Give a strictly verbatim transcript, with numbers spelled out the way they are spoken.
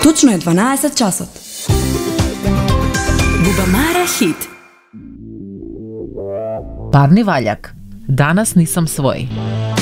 Точно е дванаесет часот. Бубамара хит. Парни ваљак. Данас нисам свој.